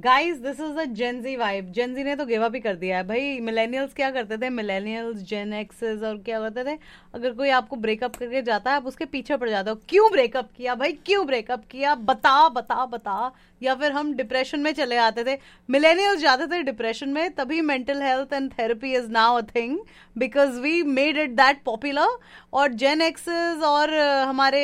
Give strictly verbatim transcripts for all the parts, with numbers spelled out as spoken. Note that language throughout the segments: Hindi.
Guys this is a Gen Z vibe. Gen Z ने तो गिव अप ही कर दिया है भाई. मिलेनियल्स क्या करते थे? मिलेनियल्स, जेन एक्सेस और क्या करते थे? अगर कोई आपको ब्रेकअप करके जाता है आप उसके पीछे पड़ जाते हो. क्यों ब्रेकअप किया भाई? क्यों ब्रेकअप किया? बता बता बता. या फिर हम डिप्रेशन में चले आते थे. मिलेनियल्स जाते थे डिप्रेशन में, तभी mental health and therapy is now a thing because we made it that popular. और जेन एक्सेस और uh, हमारे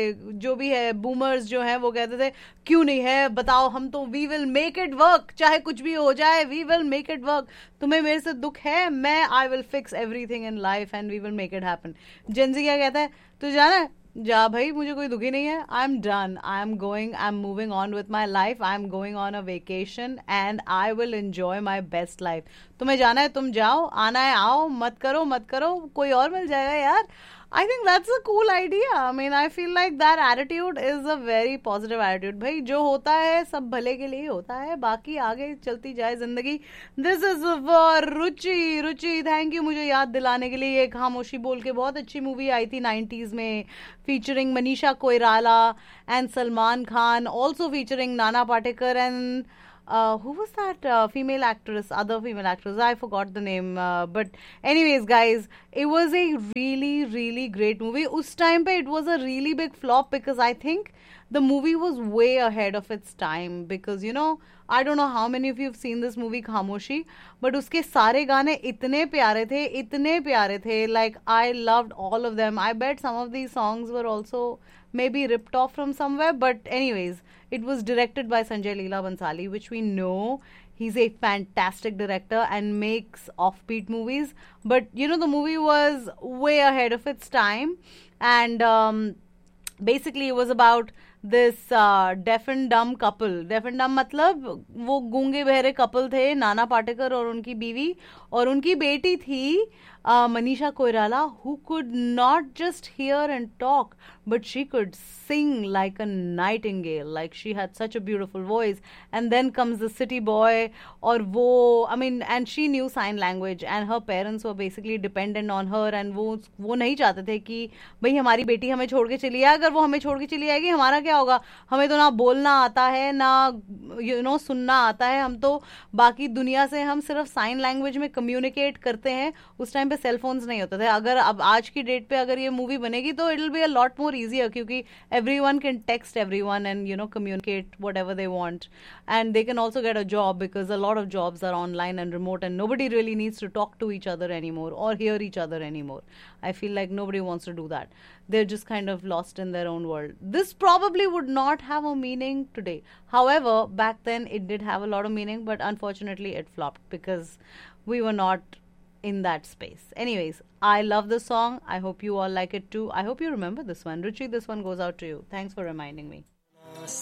जो भी है बूमर्स जो हैं वो कहते थे क्यों नहीं है बताओ, हम तो we will make it work, चाहे कुछ भी हो जाए we will make it work. तुम्हें मेरे से दुख है, मैं I will fix everything in life and we will make it happen. Gen Z क्या कहता है? तू जाना है जा भाई, मुझे कोई दुखी नहीं है. I am done, I am going, I am moving on with my life, I am going on a vacation and I will enjoy my best life. तुम्हें जाना है तुम जाओ, आना है आओ, मत करो मत करो, कोई और मिल जाएगा यार. I think that's a cool idea. I mean, I feel like that attitude is a very positive attitude. भाई जो होता है सब भले के लिए ही होता है, बाकी आगे चलती जाए जिंदगी. This is for Ruchi. Ruchi thank you मुझे याद दिलाने के लिए. ये खामोशी बोल के बहुत अच्छी मूवी आई थी नाइन्टीज में, featuring Manisha Koirala and Salman Khan, also featuring Nana Patekar and uh, who was that uh, female actress, other female actress? I forgot the name. Uh, but anyways, guys, it was a really, really great movie. Us time pe it was a really big flop because I think the movie was way ahead of its time. Because you know, I don't know how many of you have seen this movie Khamoshi, but उसके सारे गाने इतने प्यारे थे, इतने प्यारे थे. Like I loved all of them. I bet some of these songs were also maybe ripped off from somewhere. But anyways, it was directed by Sanjay Leela Bansali, which we know he's a fantastic director and makes offbeat movies. But you know, the movie was way ahead of its time, and um, basically it was about this uh, deaf and dumb couple. Deaf and dumb मतलब वो गूंगे बहरे couple थे, नाना पाटेकर और उनकी बीवी, और उनकी बेटी थी uh, Manisha Koirala, who could not just hear and talk, but she could sing like a nightingale. Like she had such a beautiful voice. And then comes the city boy, और वो, I mean, and she knew sign language, and her parents were basically dependent on her, and वो वो नहीं चाहते थे कि भाई हमारी बेटी हमें छोड़ के चली आए. अगर वो हमें छोड़ के चली आएगी हमारा क्या होगा? हमें तो ना बोलना आता है ना यू नो सुनना आता है. हम तो बाकी दुनिया से हम सिर्फ साइन लैंग्वेज में कम्युनिकेट करते हैं. उस टाइम पे सेल फोन्स नहीं होते थे. अगर अब आज की डेट पे अगर ये मूवी बनेगी तो it will be a lot more easier, क्योंकि everyone can text everyone and you know communicate whatever they want, and they can also get a job because a lot of jobs are online and remote, and nobody really needs to talk to each other anymore or hear each other anymore. I feel like nobody wants to do that. They're just kind of lost in their own world. This probably would not have a meaning today. However, back then it did have a lot of meaning, but unfortunately it flopped because we were not in that space. Anyways, I love the song. I hope you all like it too. I hope you remember this one. Ruchi, this one goes out to you. Thanks for reminding me.